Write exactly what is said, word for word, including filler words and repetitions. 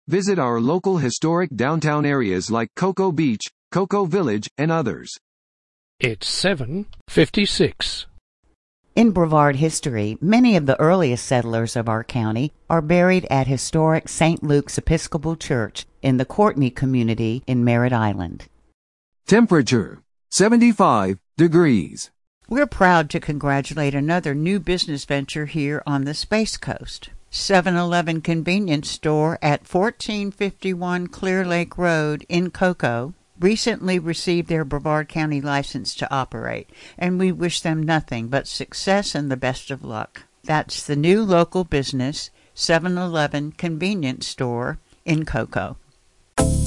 Visit our local historic downtown areas like Cocoa Beach, Cocoa Village, and others. It's seven fifty-six. In Brevard history, many of the earliest settlers of our county are buried at historic Saint Luke's Episcopal Church in the Courtney community in Merritt Island. Temperature, seventy-five degrees. We're proud to congratulate another new business venture here on the Space Coast. seven eleven Convenience Store at fourteen fifty-one Clear Lake Road in Cocoa recently received their Brevard County license to operate, and we wish them nothing but success and the best of luck. That's the new local business, seven eleven Convenience Store in Cocoa.